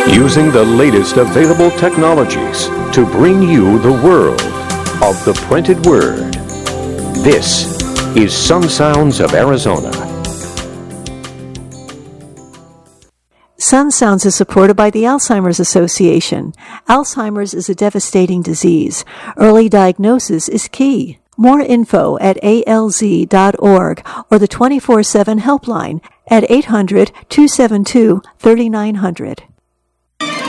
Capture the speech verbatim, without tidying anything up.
Using the latest available technologies to bring you the world of the printed word. This is Sun Sounds of Arizona. Sun Sounds is supported by the Alzheimer's Association. Alzheimer's is a devastating disease. Early diagnosis is key. More info at A L Z dot org or the twenty-four seven helpline at eight hundred, two seven two, three nine zero zero.